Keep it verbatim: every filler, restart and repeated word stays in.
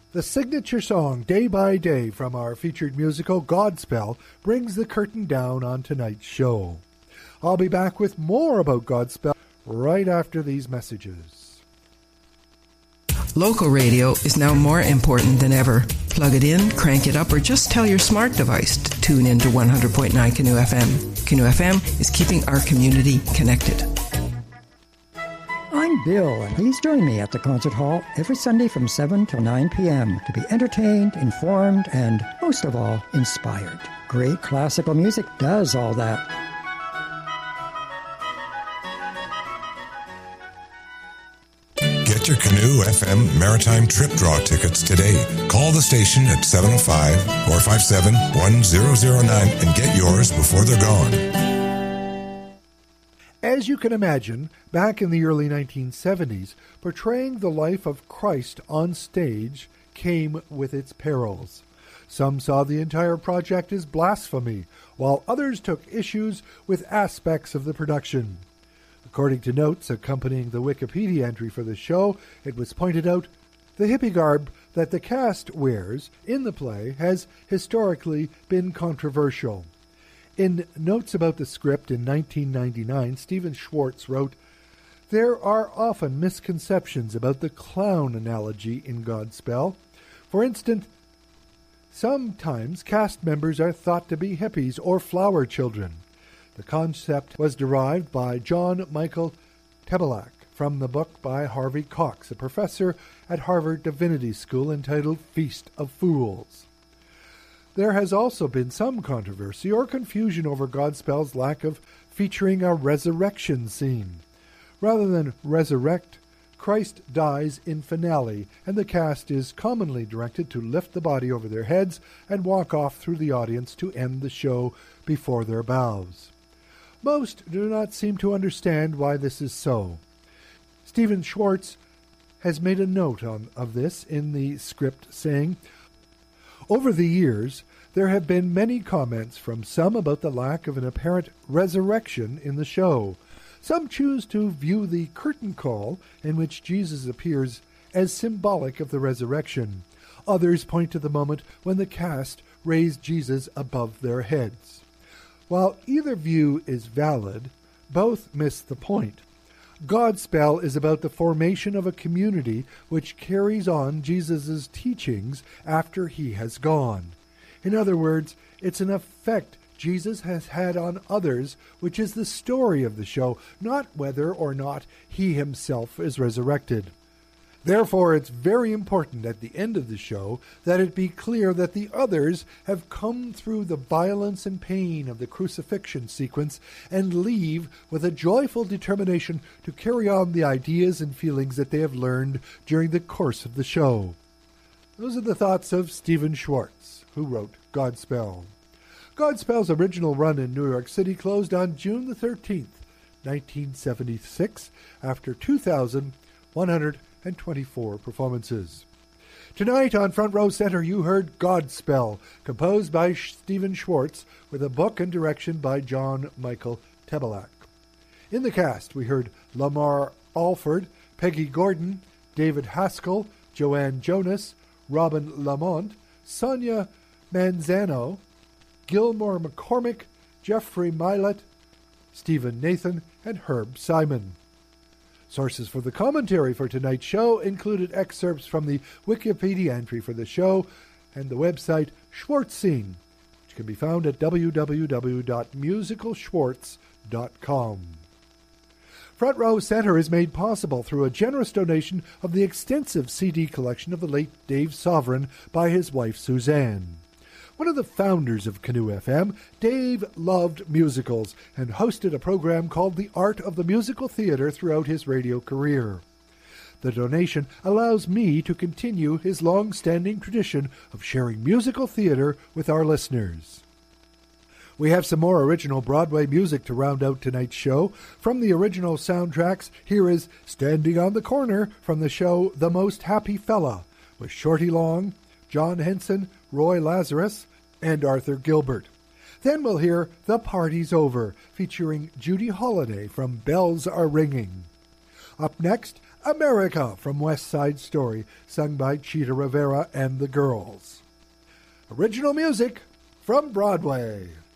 The signature song, Day by Day, from our featured musical, Godspell, brings the curtain down on tonight's show. I'll be back with more about Godspell right after these messages. Local radio is now more important than ever. Plug it in, crank it up, or just tell your smart device to tune in to one hundred point nine Canoe F M. Canoe F M is keeping our community connected. I'm Bill, and please join me at the Concert Hall every Sunday from seven till nine p.m. to be entertained, informed, and, most of all, inspired. Great classical music does all that. Get your Canoe F M Maritime Trip Draw tickets today. Call the station at seven oh five, four five seven, one zero zero nine and get yours before they're gone. As you can imagine, back in the early nineteen seventies, portraying the life of Christ on stage came with its perils. Some saw the entire project as blasphemy, while others took issues with aspects of the production. According to notes accompanying the Wikipedia entry for the show, it was pointed out, the hippie garb that the cast wears in the play has historically been controversial. In Notes about the Script in nineteen ninety-nine, Stephen Schwartz wrote, "There are often misconceptions about the clown analogy in Godspell. For instance, sometimes cast members are thought to be hippies or flower children. The concept was derived by John Michael Tebelak from the book by Harvey Cox, a professor at Harvard Divinity School, entitled Feast of Fools. There has also been some controversy or confusion over Godspell's lack of featuring a resurrection scene. Rather than resurrect, Christ dies in finale, and the cast is commonly directed to lift the body over their heads and walk off through the audience to end the show before their bows. Most do not seem to understand why this is so. Stephen Schwartz has made a note on, of this in the script, saying, over the years, there have been many comments from some about the lack of an apparent resurrection in the show. Some choose to view the curtain call in which Jesus appears as symbolic of the resurrection. Others point to the moment when the cast raised Jesus above their heads. While either view is valid, both miss the point. Godspell is about the formation of a community which carries on Jesus' teachings after he has gone. In other words, it's an effect Jesus has had on others, which is the story of the show, not whether or not he himself is resurrected. Therefore, it's very important at the end of the show that it be clear that the others have come through the violence and pain of the crucifixion sequence and leave with a joyful determination to carry on the ideas and feelings that they have learned during the course of the show. Those are the thoughts of Stephen Schwartz, who wrote Godspell. Godspell's original run in New York City closed on June the thirteenth, nineteen seventy-six, after two thousand one hundred twenty-four performances. Tonight on Front Row Center, you heard Godspell, composed by Stephen Schwartz, with a book and direction by John Michael Tebelak. In the cast, we heard Lamar Alford, Peggy Gordon, David Haskell, Joanne Jonas, Robin Lamont, Sonia Manzano, Gilmore McCormick, Jeffrey Milet, Stephen Nathan, and Herb Simon. Sources for the commentary for tonight's show included excerpts from the Wikipedia entry for the show and the website Schwartzine, which can be found at w w w dot musical schwartz dot com. Front Row Center is made possible through a generous donation of the extensive C D collection of the late Dave Sovereign by his wife Suzanne. One of the founders of Canoe F M, Dave loved musicals and hosted a program called The Art of the Musical Theater throughout his radio career. The donation allows me to continue his long-standing tradition of sharing musical theater with our listeners. We have some more original Broadway music to round out tonight's show. From the original soundtracks, here is Standing on the Corner from the show The Most Happy Fella, with Shorty Long, John Henson, Roy Lazarus, and Arthur Gilbert. Then we'll hear The Party's Over, featuring Judy Holliday from Bells Are Ringing. Up next, America from West Side Story, sung by Chita Rivera and the Girls. Original music from Broadway.